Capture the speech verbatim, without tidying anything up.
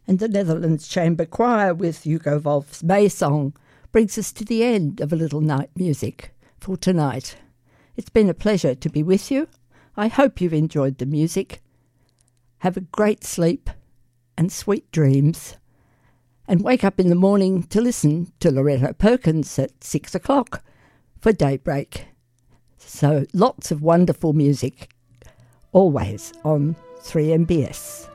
And the Netherlands Chamber Choir with Hugo Wolf's May Song brings us to the end of a little night music for tonight. It's been a pleasure to be with you. I hope you've enjoyed the music. Have a great sleep and sweet dreams. And wake up in the morning to listen to Loretto Perkins at six o'clock for Daybreak. So lots of wonderful music, always on three M B S.